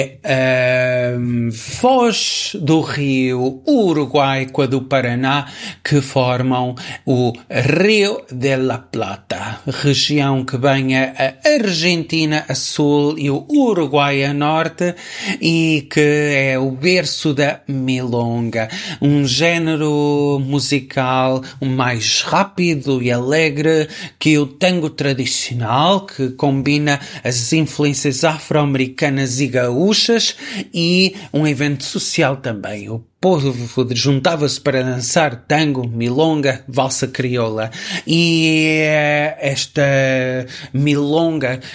Foz do Rio, Uruguai com a do Paraná, que formam o Rio de la Plata, região que banha a Argentina a sul e o Uruguai a norte, e que é o berço da milonga, um género musical mais rápido e alegre que o tango tradicional, que combina as influências afro-americanas e gaúchas, e um evento social também. O povo juntava-se para dançar tango, milonga, valsa crioula. E esta milonga